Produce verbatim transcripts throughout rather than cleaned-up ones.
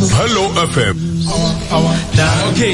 Hello F M. Okay.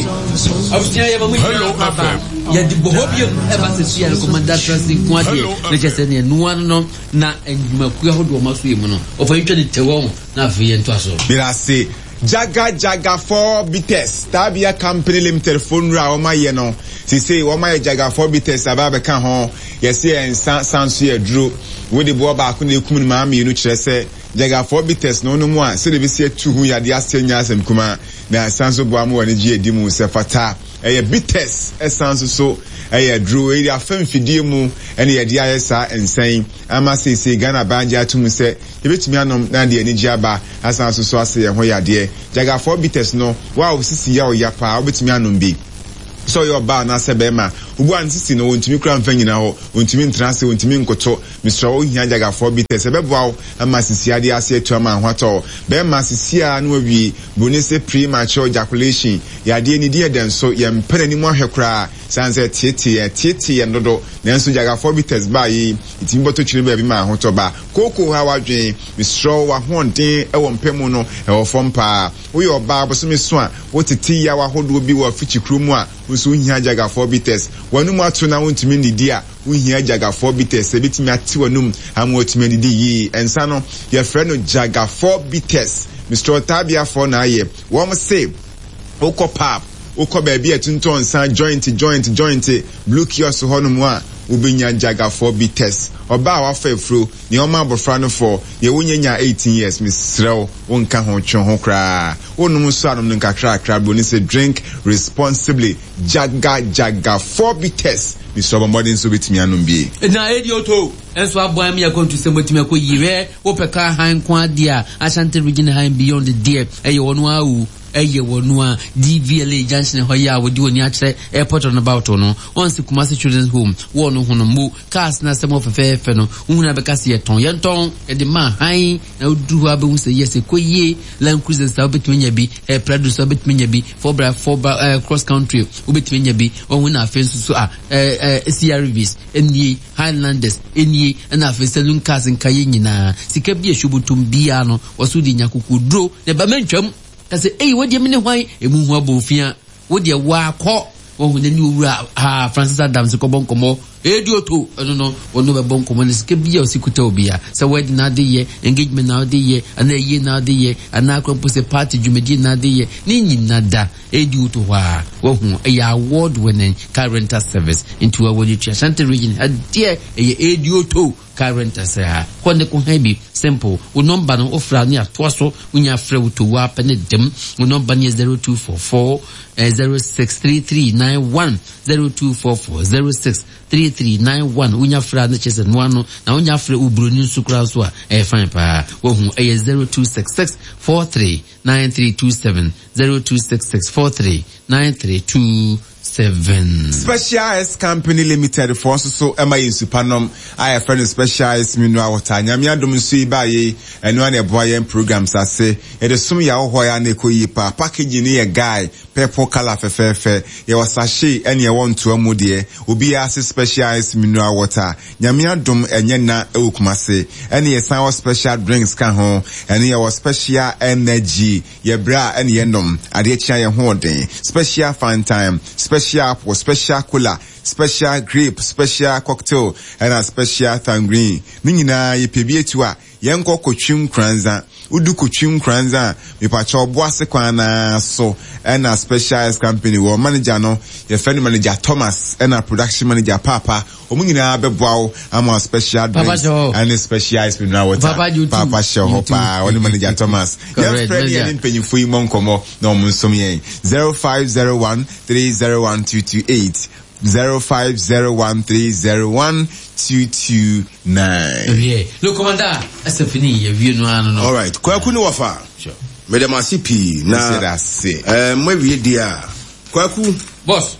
Hello F M. Ya di bohobio eba se sia commander trusting kwade na chese ne no no na enjumaku ahodo maso yemu no ofa yitwa de tewo na afi ento aso bira se Jaga Jaga four Bites Tabia Company Limited phone ra o ma ye no si say o ma ye Jaga four Bites aba be kan ho ye se en san san so ye duro we de bo ba ko na ekum ma ma yinu kire se Jaga four Bites no no mu a se de be se tu hu ya de asenya asem kuma na san so bo am woni gi edi mu se fata eye Bites esan so so eye duro e ya fam fidie mu ene ye dia yesa ensan ama se se Ghana banja tum se e betimi anom na de ani gi aba asan so so ase ye ho ya de Jaga four Bites no wow sisi ya o ya pa obetimi anom bi so your bar na sebema ubu ansisi no wontimi kura mfa nyina ho wontimi ntrase wontimi nkoto Mister Ohia Jaga four Bites ebeboa ama sisi ade ase etu ama hwato be ma sisi a no awie bonise premature ejaculation ya de ni de den so ye mpere ni mo ahwekura sanse tieti tieti ndodo nanso Jaga four Bites ba yi itimi boto chire ba bi ma hoto ba koko ha wadwen Mister wa honden e wo mpemu no e wo fompa wo your bar boso mi so a wo titi ya wa hodo bi wo fichi krumu a so Ohia Jaga four Bites wanu mu ato na wontumi ndidi a Ohia Jaga four Bites e bitimi ati wanum amu otumi ndidi yi ensa no ye frɛ no Jaga four Bites Mister Tabia for na ye wo say okɔ pap okɔ ba bi etunton san joint joint joint blue kiosk hono mu a ubenya Jaga four Bites oba wa fa efro ni o ma bofra no for ye wonyanya eighteen years misrew wonka ho twen ho kra wonum so anom nkakra kra boni say drink responsibly Jaga Jaga four Bites Mister Bombodin so bitimi anom bi na edioto enso aboa me yakontu se motimi akoyire wo peka han kwa dia Ashanti region han beyond the dear eye wono awu eye wono a D V L A junction ho ya wodi oni akere airport on about no once Kumasi children's home wono hono mu cars na sem ofefe fe no unna be kase yeton yenton e de ma han na odu ha be hu se yes koye Land Cruiser sa obetumi nya bi e Prado sa obetumi nya bi for bra for cross country obetumi nya bi ohun na afi so a eh C R Vs eni Highlanders eni na afi saloon cars nkaye nyina sika bi ehwobutum bia no waso di nyakuku dro ne ba mentwam kasi eh wodi me ne hwan emu hu abofia wodi wa akọ wohu ne ni owura ha Francis Adams ko bonkomo edioto no no wono be bonkomo ne sike bia osikuta obia se wedi na de ye engagement na de ye ana ye na de ye ana kwampo se party jumedi na de ye ni nyina da edioto wa wohu e award winning car rental service into a wodi Ashanti region adie e edioto car rental say konde ko hebi simple wo number no ofra ni ato so unya frɛ wo to wa pa ne dem wo number ni zero two four four zero six three three nine one zero two four four zero six three three nine one unya fra na chese no ano na unya fra ubroni nsukura so a eh fine pa wo hu eh zero two six six four three nine three two seven zero two six six four three nine three two seven. Specialized Company Limited for so am I in Supanom. I have friend Specialized Mineral Water. Nyamia dum sui baye and one a boy programs I say it is some ya hoya neko yipa packaging a guy purple color fefe ye was sachet and ye want to amudie ubi as Specialized Mineral Water. Nyamia dum enyena eukumase and ye sour special drinks can home and ye was special energy ye bra and ye num adiecha ye holding special fun time special apple, special cola, special grape, special cocktail, and a special tangerine. Nina ye pebie tua, yanko kochum kranza, udu kochum kranza, mi pacho boase kwana so, and a specialized company, or manager no, your friend manager Thomas, and a production manager Papa, omungina bebwao, I'm a special drinks, and a specialized mineral water. Papa show hopa, only manager Thomas. Your friend yen penny fui monkomo, no munsomie. zero five zero one three zero one two two eight. Zero five zero one three zero one two two nine. Yeah. Look, Commander, that's a fini. You know, no. All right. Kwa kuni wafa. Sure. Madam Asipi na. That's it. Eh, mwevi dia. Kwa ku. Boss.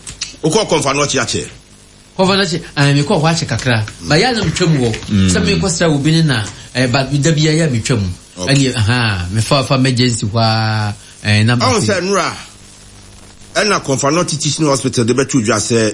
Uko konfano chiache. Konfano chiache. Ah, me kwa wache kakra. Ba ya na mtwemu wo. Sa me kwa stra ubini na. Eh, ba midabia ya mtwemu. Ani, aha. Me fa fa emergency wa. Eh, number. Ah, sa nura. And na Confano Teaching Hospital, the better just say,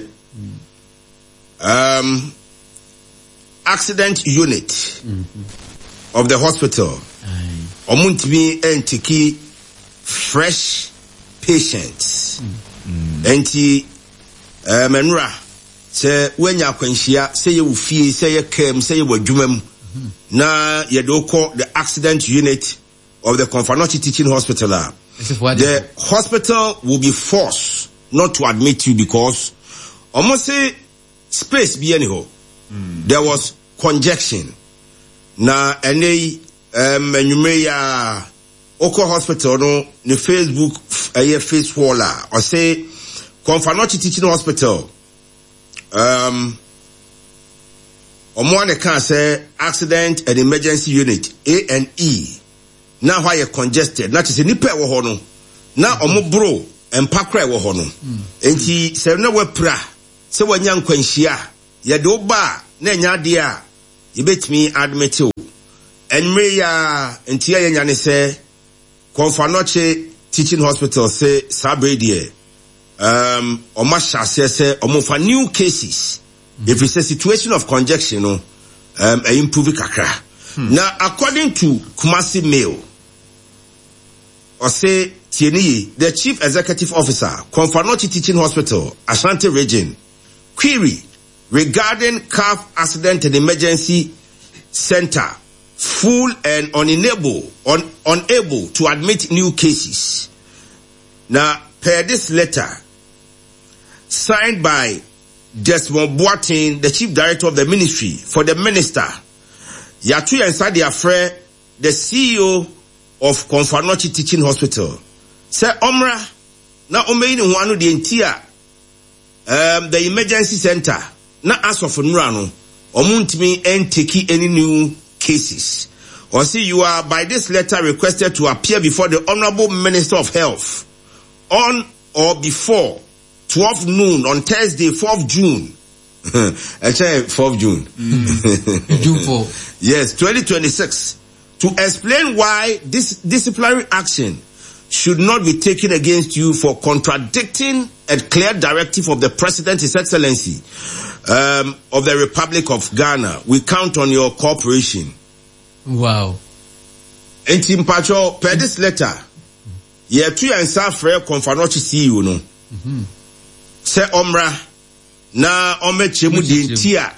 um, accident unit mm-hmm. of the hospital. Omuntimi entiki fresh patients. Mm. Enti uh, menura se wenya kwanhia se ye ufie se ye kem se ye wadwumam na ye do call the accident unit of the Confanochi Teaching Hospital. The hospital will be forced not to admit you because almost say space be anyhow. Mm. There was congestion. Na any um enumeya Oko Hospital no the Facebook a uh, face walla or say Confanochi Teaching Hospital um omo can say accident and emergency unit A and E. Now why you congested? Not is nipa wo ho no. Na omo bro empakra wo ho no. Enti se na we pra se wanya nkwanhia ye de oba na nya de a ye betimi admit o. Enme ya enti ya nya ne se Confanochi Teaching Hospital say Sabredie um omo shase se omo fa new cases. Mm-hmm. If it's a situation of congestion, no, um, I improve kakra. Hmm. Now, according to Kumasi Mail, or say Tieni, the Chief Executive Officer, Confanochi Teaching Hospital, Ashanti Region, query regarding calf accident and emergency center, full and unable, un, unable to admit new cases. Now, per this letter, signed by Desmond Boateng, the Chief Director of the Ministry for the Minister, Yatu Yansadi Afre, the C E O of Confanochi Teaching Hospital, say Omra, na omeini wanu di entia, um, the emergency center, na as of Nurano, omuntimi and take any new cases. Or see, you are by this letter requested to appear before the Honorable Minister of Health on or before twelve noon on Thursday, fourth June. Actually, fourth June. Mm. June fourth. Yes, twenty twenty-six. To explain why this disciplinary action should not be taken against you for contradicting a clear directive of the President, His Excellency, um, of the Republic of Ghana. We count on your cooperation. Wow. And Tim Pacho, per this letter, ye two and Safre Confanochi C E O no. Mm-hmm. Se omra na omeche mu de ntia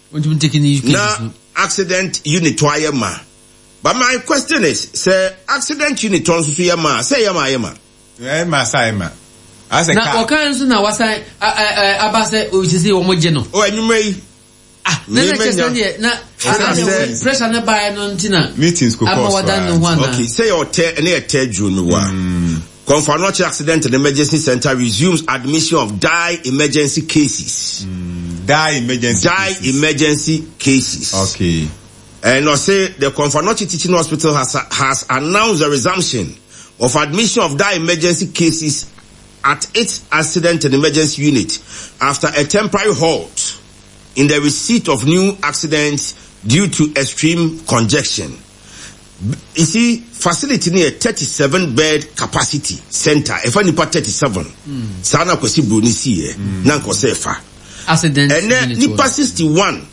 na accident unit wa yema. But my question is, say accident unit on so yema, say yema yema. Yema say yema. Ase ka. Na okan so na wasa abase o sisi o moje no. O enumre ah, na na chese na pressure na buy no ntina. Meetings go cost. Okay, say your te na e te June wa. Confanochi Accident and Emergency Center resumes admission of die emergency cases. Mm, die emergency die cases. emergency cases. Okay. And I say the Confanochi Teaching Hospital has has announced the resumption of admission of die emergency cases at its accident and emergency unit after a temporary halt in the receipt of new accidents due to extreme congestion. You see, facility near thirty-seven bed capacity center. If I nipa thirty-seven, sana kwesi bruni siye, na nkose fa. Accident. And then nipa sixty-one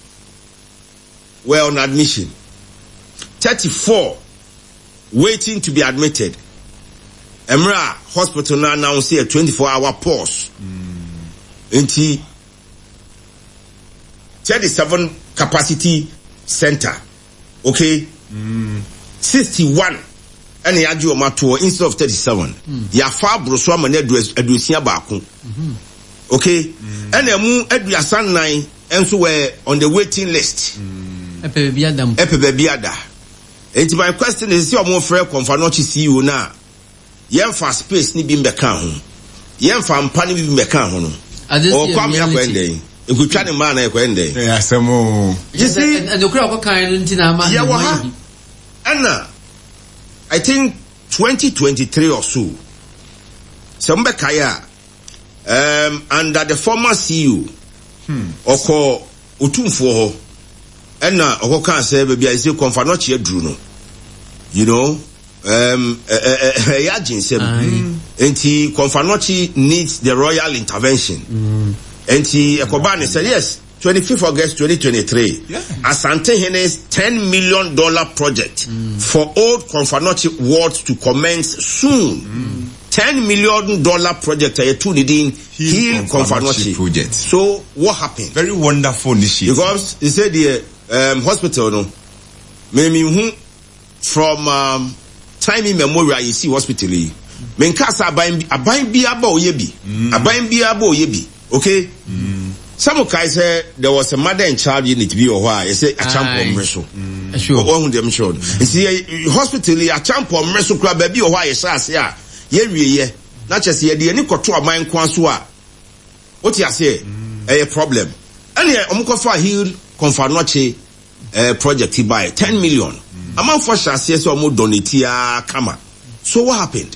were on admission. thirty-four waiting to be admitted. Emra Hospital now announced a twenty-four hour pause. Enti thirty-seven capacity center. Okay. Mm. sixty-one and yaju mato instead of thirty-seven. Mm. Ya fa broswa mane adusia baako. Mm-hmm. Okay. Mm. And emu aduasan nine enso were on the waiting list. Mm. Epe baby adam. Epe baby ada. And my question is, your more friend Confanochi C E O na yen fa space ni bi mbeka ho. Yen fa mpa ni bi mbeka ho no. O kwa me akwende. Ekutwa ne ma na ekwende. Yeah, samo. You see, and the crowd kind ntina ma. Yeah, wa. Anna, I think twenty twenty-three or so. Sombe kaya um under the former C E O. Hmm. Oko utumfo ho. Anna oko kan say baby I say Confanochi edru no. You know, um eh yagin say enti Confanochi needs the royal intervention. Mm. Enti ekoba ne say yes, twenty-fifth of August twenty twenty-three. Yeah. Asante Hene's ten million dollars project mm. for Old Konfanochi wards to commence soon. Mm. ten million dollars project uh, to the Dean Hill Konfanochi project. So what happened? Very wonderful initiative. Because he said the um, hospital no maybe from um, time immemorial you see hospital men kasa aban aban bi aba oyebi aban bi aba oyebi okay mm. Some guys say there was a mother and child unit be or why you say a champion mreso sure one them sure you see hospital a champion mreso kra baby or why you say ya ye wie na che say de ani koto aman kwan so a what you say a problem and here omkofa Hill Konfanochi uh, project by ten million amount for chassis so mo donate ya kama. So what happened?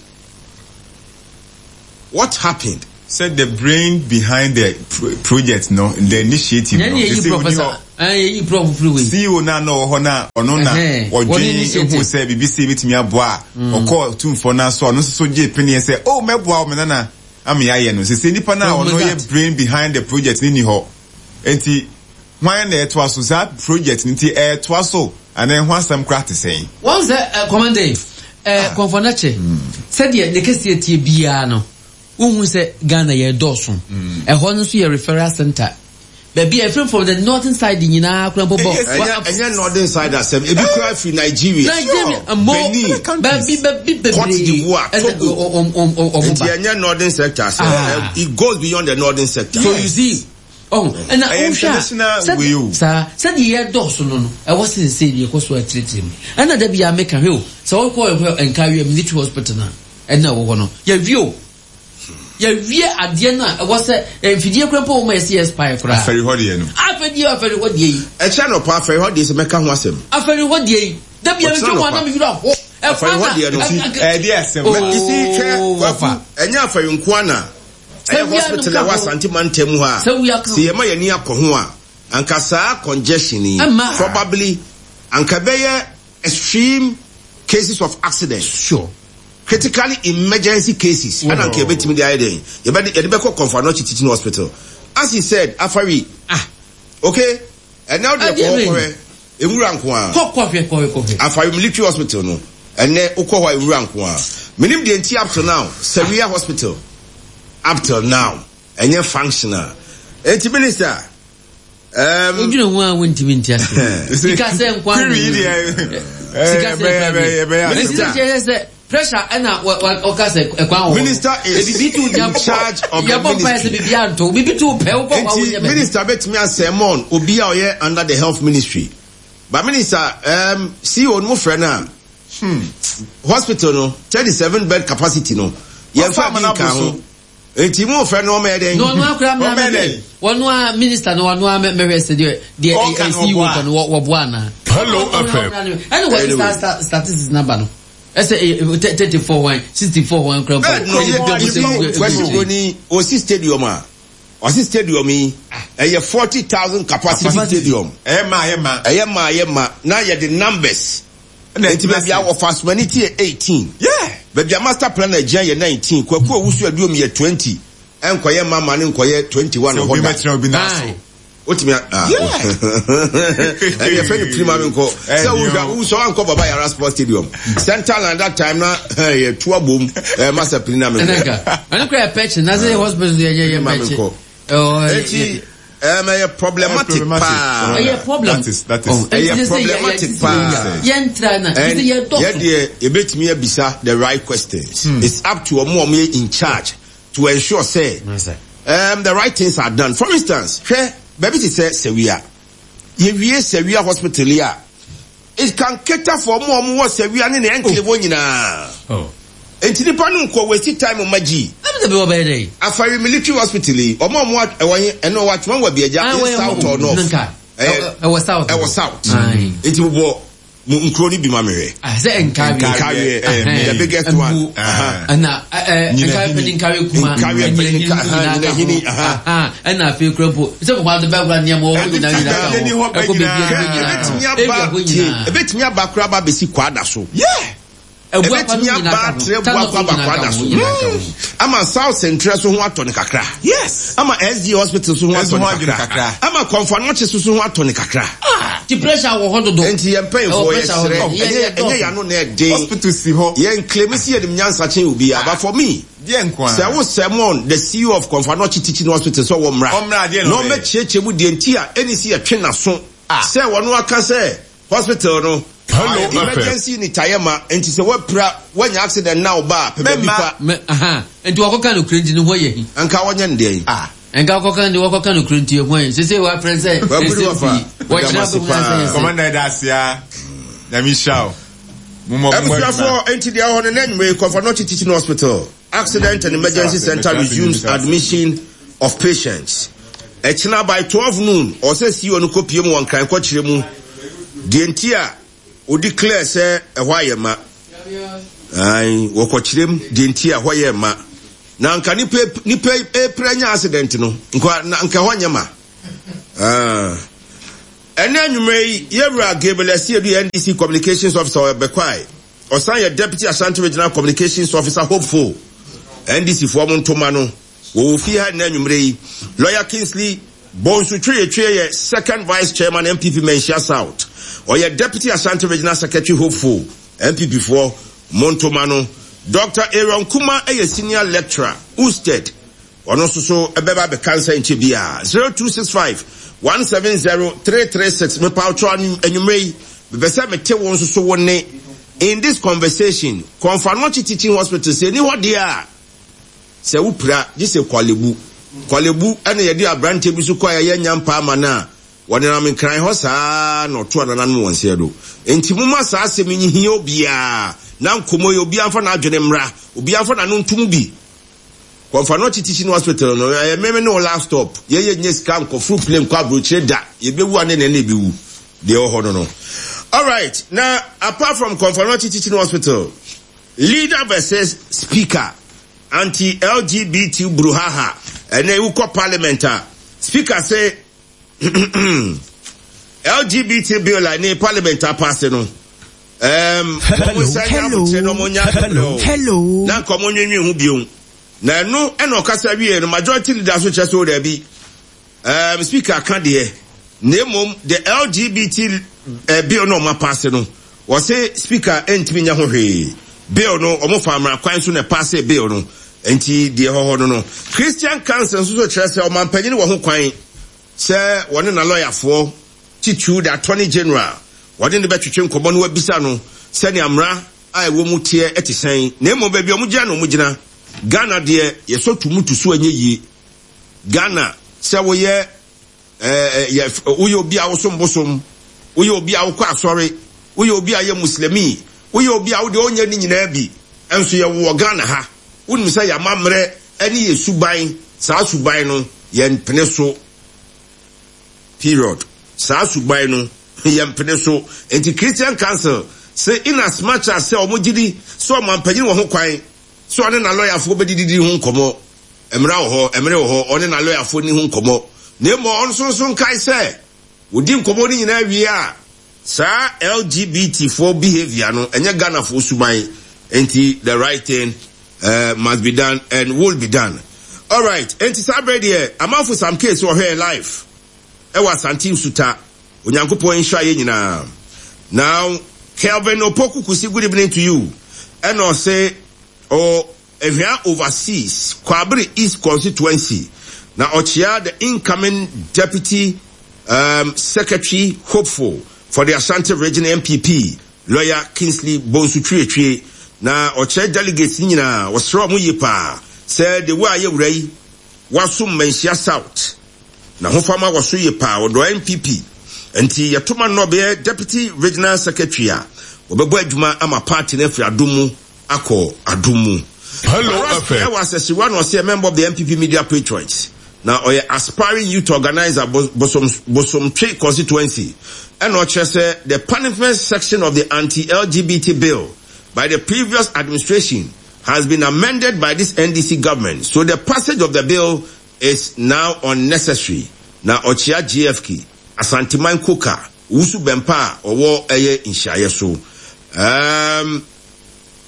What happened? Said the brain behind the pro- project, no, the initiative. No, you professor. Ah, you professor. See you now, no, hona, onona, or Jenny who say B B C with me a bois, or call two for now, so no so J Penny and say, oh, my boy, manana, I'm Yano. Say, see, Nipana, or no, your brain behind the project in your and see, why there was that project in the air twas so, and then once some crack to say. What's that, Commander? Eh, Konfanochi said, yeah, the case here, Biano. Who say Ghana ye Dawson? A honestly a referral center. Baby, a friend from the northern side in Yina, Crampo. And then northern side as if you cry for Nigeria. Nigeria, a more baby, baby, Cote d'Ivoire, Togo, northern sector. It goes beyond the northern sector. So you see. Oh, and I am sir, said the year Dawson. I was in the city, of course, we treat him. And I be a make a hill. So I'll call her and carry a military hospital now. And now, one, your view. Ya wie ade na was a mfidie krampo o ma C S Spy kra aferi hodie no afedi aferi hodie e cha no pa aferi hodie se meka ho asem aferi hodie da bia me twa na me wira ho aferi hodie no eh dey asem you see che enya aferi nko na e hospital e wasanti mantem ho a se ye ma ye ni akoho a anka saa congestion ni probably anka be extreme cases of accidents. Sure. Critically emergency cases. I don't care about me the idea. You better you better Konfanochi Teaching Hospital. As he said, Afari. Ah. Okay. And now they go for Ewura Nkoa. Ko kofe ko kofe. Afari Military Hospital no. And then Okowa Ewura Nkoa. Minim the entire up to now. Seria Hospital. Up till now. And you're functional. Enti minister. Um you know why went to India. Because them kwa. Minister pressure and what what okase ekwan minister is in charge of the ministry. Minister bet me as sermon obi a oye under the health ministry. But minister um C E O no friend na hmm hospital no thirty-seven bed capacity no. Ye fa man ka enti mo friend no me den. No no akura me. One one minister no one one me rest the the C E O no wo boana. Hello F M. And what is that statistics number no? I say thirty-four one, sixty-four one crowd. No, you question goni Osi Stadium ah. Osi Stadium yi eh forty thousand capacity stadium. Eh ma eh ma. Eh ma eh ma. Now you the numbers. Enti be bia of fast humanity eighteen. Yeah. Be bia master plan Nigeria ye nineteen. Kwaku owusu aduom ye twenty. Enkoye mama ne nkoye twenty-one ho da. So be na Otimi ah. And your friend prima nko. So we go so anko baba yara sports stadium. Central at that time na eh two abom eh master prina me. Ana kra patch na say hospital ye ye patch. Oh, eti um a problematic pa. A problem. That is that is a problematic pa. Yentra na. Ye doctor. Ye dey e betimi abisa the right questions. It's up to omo omo in charge to ensure say um the right things are done. For instance, share baby to say Sevilla. Ye wie Sevilla hospital here. It can cater for more more Sevilla in the enclave nyina. Oh. Enti nipa no nko waste time o magi. Let me be obey dey. Afari military hospital yi, omo mo ewan eno wa twan wa biaja in south or north. Eh, e was south. E was south. Enti bo nkro ni bi mamere. Ah, say enkawi. Enkawi eh the biggest one. And na eh enkawi enkawi kuma. Enkawi enkawi ah and na fe krempo. Say ko the background near mo we na nyina ka. E ko be bi nyina. E betimi abakra ba besi kwada so. Yeah. ebetimi aba trebu akwa bakwa so ama South Central so ho atone kakra yes ama S D hospital so ho atone kakra ama Comfanoche so so ho atone kakra ah the pressure wo hodo do enti ye pay for ye sere enye ya no na e dey hospital si ho ye claim si edim nyansa chen obi but for me dey nkwa say wo Simon the C E O of Comfanoche teaching hospital so wo mra no me cheche mu de enti a eni si atwe na so say wono aka say hospital no hello emergency ni tayema enti se wapra wanya accident now ba pe be fa aha enti wakoka no krenti ni hoye hi anka wonya ndey ah enka wakoka ndi wakoka no krenti ye hoye se se wa present wachina commander dasia na michao mumo for enti dia ho na nwe Comfanoche teaching hospital accident and emergency center resumes admission of patients echina by twelve noon or say see onu kopie mu wankan kwa kire mu de enti a o declare say ehwa yema ai wo kwa kire mu de enti a hwa yema na nka ni pe ni pe e prenya accident no nka nka hwa nyema ah ene anwumei yewura Gebelesi edu N D C communications officer Bekwai osan ye deputy Ashanti regional communications officer hopeful N D C for montoma no wo fi ha na anwumrei lawyer Kingsley Bonsu Twe Twe second vice chairman M P P Menchia South or your deputy Ashanti regional secretary hopeful M P P for montoma no Doctor Aaron Kuma a senior lecturer Usted ono so so ebeba be cancer in Chibia zero two six five one seven zero three three six me pa tro anwumrei be say me te won so so wonne in this conversation Comfanoche teaching hospital say ni what there se upra ji se kwalebu kwalebu ene ye di abrante bi so kwa ye nyampa ama na wona na me kran ho saa no to na nan won se do enti muma saa se menyi hie obia na nkomo ye obia fa na adwene mra obia fa na no ntum bi Comfanoche teaching hospital no ye meme no last stop ye ye nye scam ko full plane kwa brochire da ye bewu ane na na bewu de ho no no. All right, now apart from Comfanoche teaching hospital, leader versus speaker anti-L G B T brouhaha and they will call parliament. Speaker say L G B T bill like ne parliament pass no. Um hello hello hello na komo nwenwe hu biom na no e no kasa wie no majority leader so chese o da bi um speaker kan de na mom the L G B T uh, bill no ma pass no was say speaker entimi nya ho hwe bill no omo famra kwan so na pass bill no enti de ho ho no Christian Council so so chese o man panyini wo ho kwan say won na lawyer for titu the attorney general wade ne betwetwe nkomo no wabisa no sɛ ne amra a ɛwɔ mu tie ɛte sɛn na emo ba bi ɔmo gya no mu gyina Ghana de yeso tumutu so anye yi Ghana sɛ wo ye eh ye wo ye obi a wo som bosom wo ye obi a wo kwa asɔre wo ye obi a ye muslimi wo ye obi a wo de onya ni nyina bi enso ye wo Ghana ha wonu sɛ ya mamre ani ye suban saa suban no ye mpene so period saa suban no yempene so enti Christian Council say in as much as say omogidi so mampagin wo ho kwan so one na lawyer fo bedididi ho nkomo emra wo ho emre wo ho one na lawyer fo ni ho nkomo na mo on so so nkai say wodi nkomo ni nyina wi a sa L G B T for behavior no enye Ghana fo suban enti the right thing uh, must be done and will be done. All right, enti sabrede here amafo some case wo here live e wa Santim Suta Onyankopon insha ye nyina. Now Kelvin Opoku kusi, good evening to you. And I say oh if you are overseas Kwabri East constituency now Ochia the incoming deputy um, secretary hopeful for the Ashanti region M P P lawyer Kingsley Bonsu Twe Twe na Ochia delegates nyina was from yipa said the way you ray wasum Menchia South na ho fama waso yipa odo M P P enti yatoma no be deputy regional secretary a obebo adwuma ama party na fi adumu akọ adumu. Hello F M. I was a one was a member of the M P P media patrons. Now oye aspiring youth organizer bosom bosom trade constituency and not just uh, the punishment section of the anti-L G B T bill by the previous administration has been amended by this N D C government, so the passage of the bill is now unnecessary. Now Ochia G F K Asantiman Koka Usu Bempa Owo Eye Inshaye so um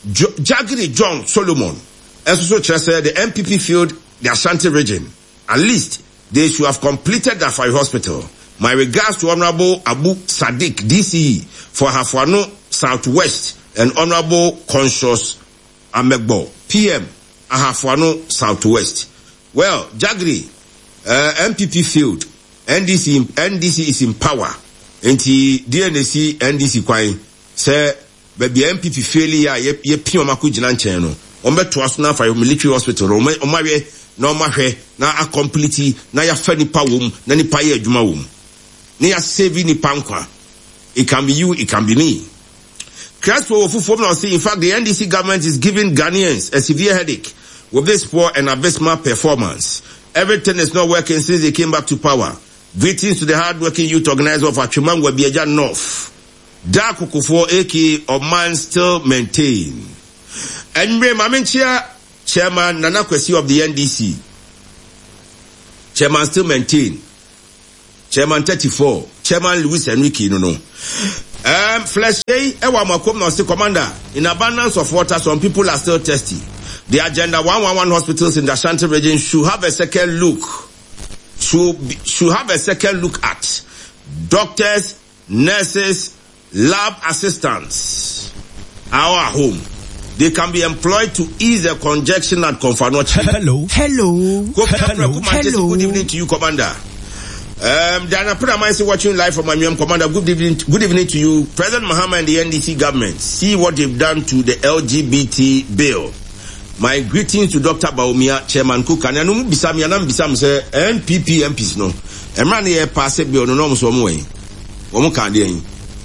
jo- Jagiri John Solomon, and so said the M P P field the Ashanti region. At least they should have completed the Afari Hospital. My regards to Honorable Abu Sadiq, D C E, for Hafuano Southwest, and Honorable Conscious Amegbo, P M, Hafuano Southwest. Well, Jagiri, uh, M P P field, N D C, N D C is in power. And the D N A C, N D C kwai, say, baby M P P failure, ye, ye, pio maku jinanche no. Ombe tuasuna for military hospital, ome, omawe, na omawe, na a complete, na ya fe nipa wum, na nipa ye juma wum. Na ya save nipa nkwa. It can be you, it can be me. Crespo Ofufu now say, in fact, the N D C government is giving Ghanaians a severe headache with this poor and abysmal performance. Everything is not working since they came back to power. Greetings to the hard-working youth organizer of Achimang Webiaja North. Dark Okufo, A K A Oman still maintain. And me, Mamenchia, Chairman Nana Kwesi of the N D C. Chairman still maintain. Chairman thirty-four. Chairman Louis Enrique, no, no. Um, Flesh, Ewa Makom, no, still commander. In abundance of water, some people are still thirsty. The Agenda one one one hospitals in the Ashanti region should have a second look. Should, be, should have a second look at doctors, nurses, lab assistants. Our home. They can be employed to ease the congestion at Konfanochi. Hello. Hello. Hello. Hello. Good evening to you, Commander. Um, Diana Pradamaisi watching live from my Miam Commander. Good evening, good evening to you. President Mahama and the N D C government. See what they've done to the L G B T bill. My greetings to Doctor Baumia, Chairman Cook, and Anum Bisam Yanam Bisam say N P P M Ps no. Emran here pass it bill no no so way. Omo kan dey.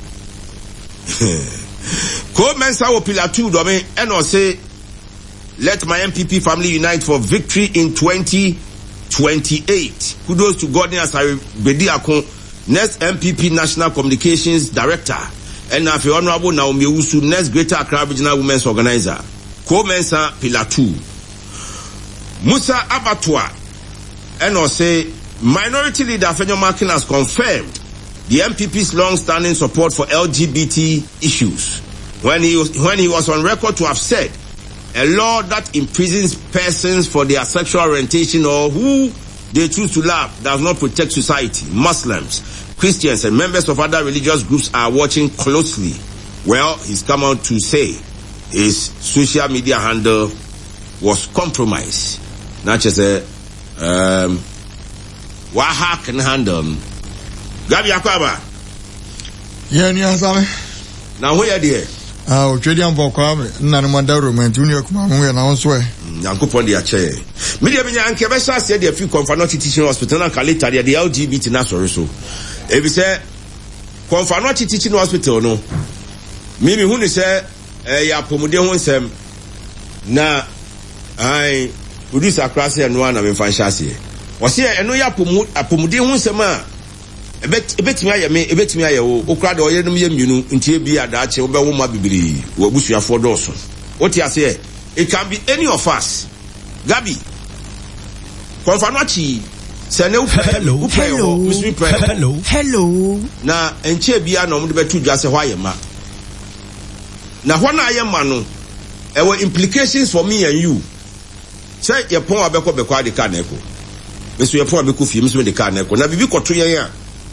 Ko mensa wo pillar two do me and or say let my M P P family unite for victory in twenty twenty-eight. Kudos to Gordon Asari Bedi Akon, next M P P National Communications Director, and now for Honorable Naomi Usu, next Greater Accra Regional Women's Organizer. Ko mensa pillar two. Musa Abatwa, and or say Minority Leader Fenyo Markin has confirmed the M P P's long-standing support for L G B T issues when he was, when he was on record to have said a law that imprisons persons for their sexual orientation or who they choose to love does not protect society. Muslims, Christians, and members of other religious groups are watching closely. Well, he's come out to say his social media handle was compromised. Not just a um, what can handle. Gabi Akwaba. Yeah, ni asame. Now where there? Ah, o twedi ambo kwa na no mandaro man tuni kuma mo ya na wonso e. Yankopon de ache. Media benya anke be sha se de fi Konfanochi Teaching Hospital na kalita de L G B T na sorry so. E bi se Konfanochi Teaching Hospital no. Me me hu ni se eh ya pomode ho nsem na ai producer class no na me fan sha se. O se eno ya pomode ho nsem a ebet ebetimi aye me ebetimi aye wo okra de oye num ye mienu ntie bi adaache wo be wo ma bibiri wo busuafo doso oti ase it can be any of us. Gabi Konfanochi se ne hello hello hello hello na enche bia na omde betu dwa se hwa ye ma na hwa na aye ma no e were implications for me and you. Say ye pon abekọ bekọ ade ka na eko meso ye pon abekọ fie meso de ka na eko na bibi koto ye ya.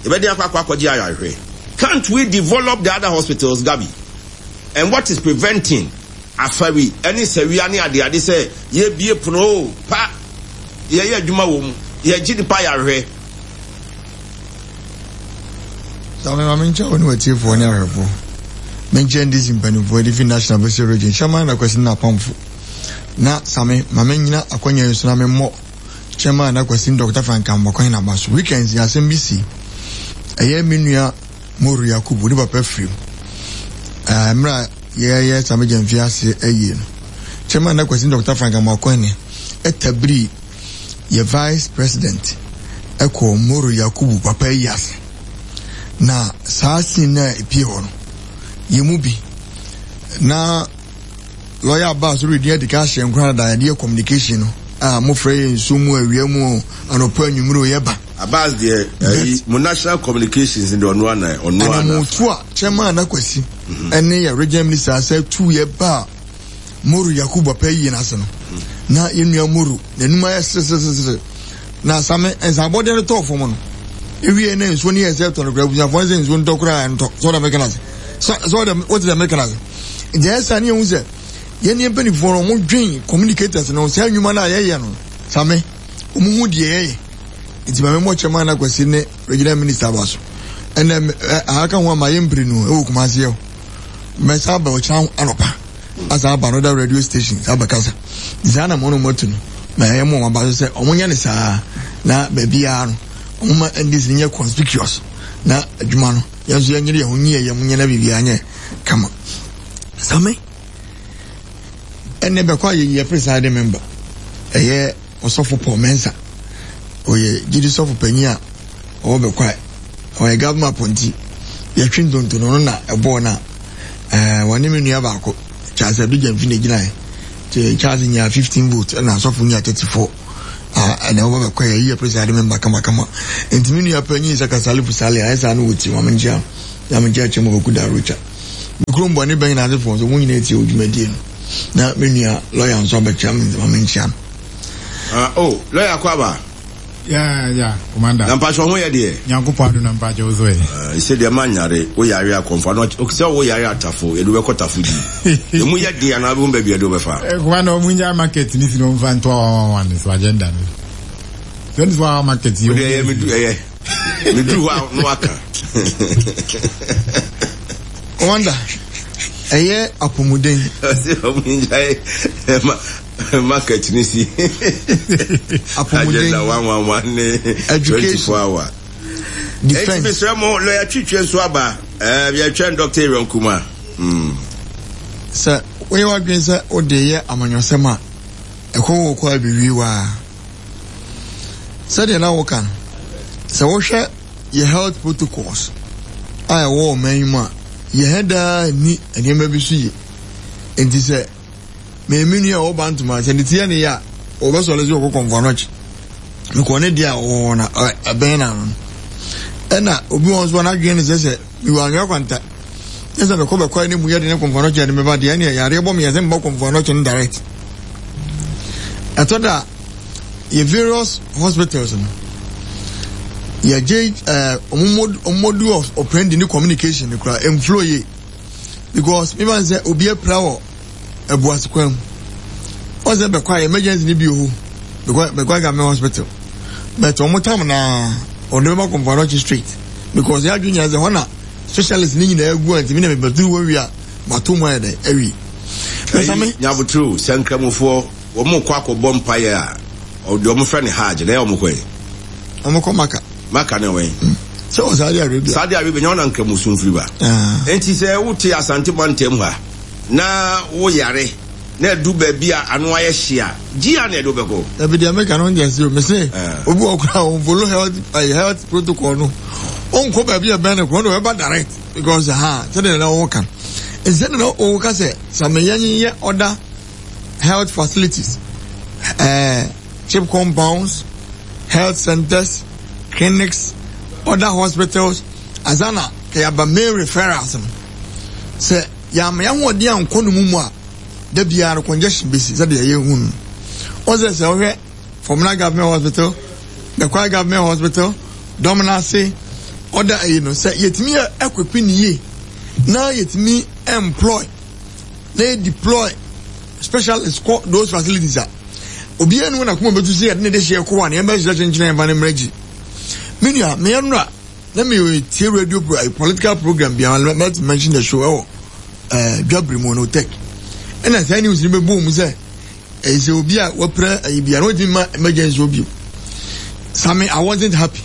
Can't we develop the other hospitals, Gabi? And what is preventing Afari? Any Seriani ade ade say ye bie pro pa ye ye adwuma wo mu ye gidi pa yare. So me mamencha woni wati fo ni arefo. Menchen this in Benufo the National Base Region. Shama na kwesi na pamfo. Na same mamenyina akwanya nso na me mo. Chema na kwesi Doctor Frank Ambakwan na baso. Weekends ya S M B C. Aye minua Moru Yakubu ni papa free. Ah mra ye ye sameje mfiase aye no. Chema na kwesi Doctor Frank Ambakwan etabri ye vice president eko Moru Yakubu papa yas. Na saasi na epie ho no. Ye mu bi na lawyer Abbas ready education Canada dey communication no. Ah mo frey nsumu awiamu anopa nwumro ye ba. Abbas the uh, national communications in the on one on one. And I'm chairman na kwesi. Ene ya regional minister say two year ba Muru Yakuba pay in Asano. Na in your Muru, the Numa sister. Na Same as I bought the top for one. If we names when he has helped on the grave, your voices won't talk and talk. So the mechanism. So, what is the mechanism? There's a new user. Yenny penny for a more dream communicators and on sell you man. Same Umudi. It's my much a man I was in the regular minister was. And then I can want my imprinu, oh, Masio. Mesaba or Chow Anopa. As I have another radio station, Abacasa. Zana Monomotun. My emo about to say, Omonyanisa, na baby, Uma and this near conspicuous. Na Jumano, Yanzi, Hunia, Yamunia Viviane. Come on. Same. And never quite a presiding member. A year or so for poor Mensa. Or ye, did you suffer Penia? Or be quiet. Or a government ponti. Your chin don't know a bona. Uh, one name in Yabako. Charles a big and Finigina. To charging your fifteen votes and I saw from your thirty-four. Uh, and I over quite a year presiding member come come. And to me, your penny is a Casali Pusali, as I know with you, Woman Jam. Yaman Jam of Kuda Richard. Mukrum Bonnie Bain other phones, the woman at you, Median. Now, many lawyer and Sobert Cham in the Woman Jam. Oh, lawyer Quaba. Yeah, yeah, Commander. Nampasho mo ya die. Nyanko padu nampacho uzwe. Eh, ise dia manyare, o yare akonfa no. Okisa o yare atafo, edu be kotafu di. Emu ya die na bu mbe edu be fa. Eh, Commander omunja market ni sino mfa ntwa wa wa ni so agenda ni. Don't is wa market yo. Eh, me do eh. Me do wa no aka. Commander. Eye apomuden. Ase omunja eh. Market ni si agenda one one one twenty-four hour defense Mister Mo lawyer twitwe so aba eh we twen Doctor Aaron Kuma mm sir we wa gwen say o de ye amanyosema ekwo ko abiwi wa said na wo kan so wo hwe ye health protocols ai wo man ma ye heda ni enema bi su ye enti say me mini a oba ntuma se nitia ne ya oba so lezo ko konfonoch me ko ne dia o na aben na ena obi won so na dwen se se mi wa nwa kwanta esa me ko be kwa ni mu ye de ne konfonoch ya de me ba de ne ya re bo me ye se mbo konfonoch n direct atoda ye various hospitals no ye je eh omod omodu of operandi ni communication ni kra employee because me man say obi e prawo ebuasi kwam oze be kwa emergency ni bi ohu because be kwa government hospital but omo tam na onde ma convert street because ya junior ze hona specialist ni nyina egu anti mi na me badu wo wi a matomo ya de awi pesame nyabu true sankramofo omo kwa ko bompa ya o de omo friend haje na omo kwen omo ko maka maka na wen so Saudi Arabia Saudi Arabia nyona nkramusun firi ba enti se wuti asante bantem ha na wo yare na du ba bia anu aye hia gia na do be ko e be dey make an just you me say obi okura on follow health health protocol no on ko ba bia ben ko no e ba direct because ha say na wo kan is that no o ka say some yanyi other health facilities uh chip compounds health centers clinics other hospitals azana ke aba main referrals say ya me yan wodi an konu mu a da biara congestion base za da ye hun oze se ohwe Formula Government Hospital the Kwai Government Hospital Dominance other you know say yetimi equipi ni ye na yetimi employ they deploy specialist those facilities are obi enu na kuma betu say na de share ko wa na embe share chenchen enva na mreji minia me enra na me tie radio political program bi am let mention the show oh uh Jabri Monotech and as any news be boom say e say obi a wo pra e bia no di ma emergency obi Sammy I wasn't happy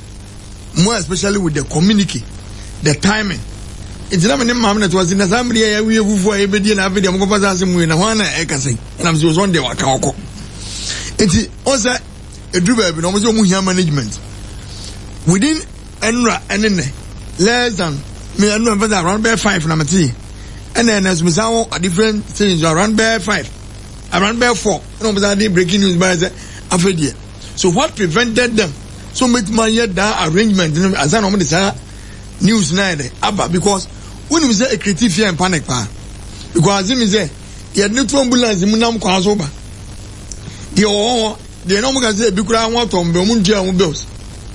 more especially with the communique the timing it's not me mam na to was in assembly ya we vuvu e be di na video mo ko pass mu na ho na e ka say na me so Sunday waka okọ enti o say edru ba bi no mo say mu hia management within enra enene less than me enra be around be five na mati and then as we saw a different things around bear five around bear four no but they breaking news by the afedia so what prevented them so make my yet that arrangement as I normally say news na there aba because when we say a creative fear and panic pa because as me say yɛ ne to ambulance mu nam kwa so ba deɛ ɔwɔ deɛ na ɔmo ka sɛ ebi kura wɔn atɔ mbɛ ɔmo ntua ɔmo bills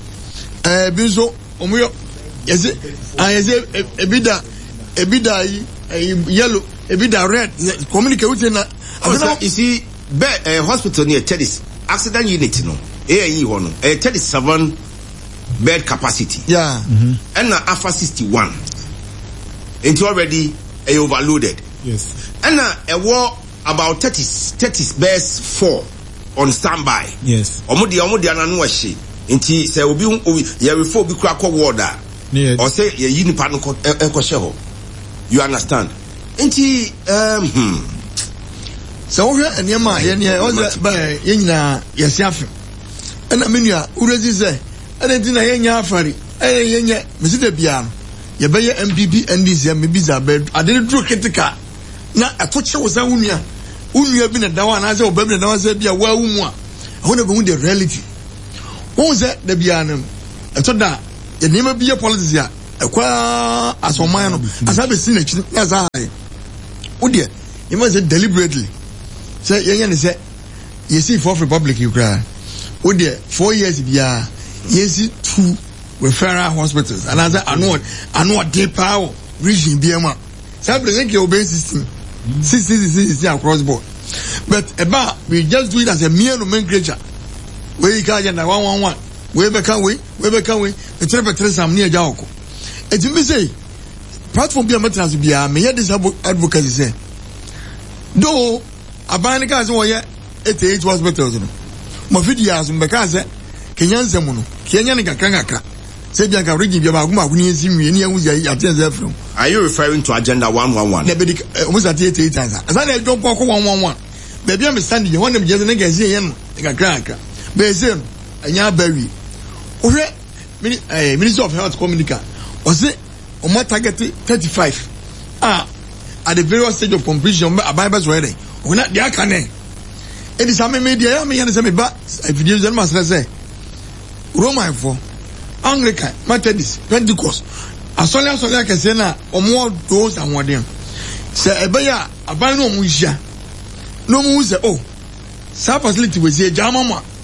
ɛɛ ebi nso ɔmo yɛ yɛsɛ a yɛsɛ ebi da ebi da yi ɛyi yellow ebi da red communicate with na. ɔsɛ you see bɛɛ ɛɛ hospital ni yɛ tedis accident unit no ɛyɛ yi hɔ no ɛyɛ thirty seven bed capacity. Yeah. ɛna mm-hmm. afa sixty one nti already ɛyɛ overloaded. Yes. ɛna ɛwɔ about thirty thirty beds four on standby. Yes. ɔmo deɛ ɔmo deɛ ananu ɛhyɛ nti sɛ obi obi yɛrefo obi kura kɔ ward a ɔsɛ yɛyi nipa no kɔ ɛkɔhyɛ hɔ you understand nti ɛɛm hmm. sɛ wohwɛ nneɛma a yɛneɛ ɔsɛ bɛɛ yɛn nyinaa yɛsi afe ɛna menua wuresi sɛ ɛna nti na yɛnyɛ afari ɛna yɛnyɛ mesi da biara no yɛbɛyɛ M P P N D C mebi za bɛ ade ne duro ketika na ɛto kye wo sa wo nua wo nua bi na dawa anaasɛ ɔba bi na dawa sɛ bi a waawu mu a ɛho na bɛhu the reality wɔn sɛ da biara no ɛtɔ da yɛ nneɛma bi yɛ politics a ɛkɔ asɔman no asa bɛsi n'akyi na asa ayɛ wo deɛ yɛma sɛ deliberately sɛ yɛnyɛ ne sɛ yɛsi fourth republic yi koraa wo deɛ four years biara yɛsi two referral hospitals and as I know I know they power region B M A. So I think you're obeying system, sixty sixty across board. But about we just do it as a mere nomenclature. Where you can't get one one one. Where we can we? Where we can we? The triple three some near Jauko. And you may say, platform be a matter to be a may this advocacy say. Though a band guys over here at eight hospitals. Mofidias and Bekaza, Kenyan Zamuno, Kenyan Kakanga. Say Bianca Rigi Biabaguma, we see me any from. Are you referring to agenda one one one? Almost at eight eight times. As I don't walk one one one. Baby, I'm standing. You want them just nigga see him like a cracker. Basin, and ya berry. Okay, Minister of Health Communica. Was it on my target thirty-five? Ah, at the various stage of completion, a Bible's ready. We're not the Akane. It is a media, I mean, but if you use must say Roman for. Anglican, Methodist, Pentecost. Asolia Solia Casena, or more those and what them. Say, a bear, a bino musha. No moose, oh, Sa facility was a Jamama.